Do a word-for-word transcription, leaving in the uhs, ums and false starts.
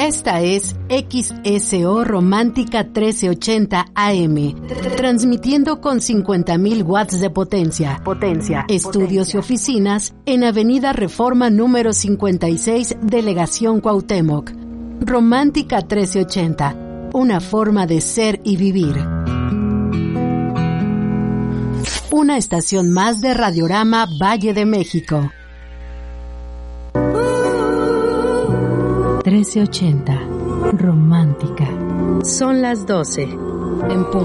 Esta es X S O Romántica trece ochenta A M, transmitiendo con cincuenta mil watts de potencia. Potencia. Estudios potencia. Y oficinas en Avenida Reforma número cincuenta y seis, Delegación Cuauhtémoc. Romántica trece ochenta, una forma de ser y vivir. Una estación más de Radiorama Valle de México. trece ochenta, romántica. Son las doce, en punto.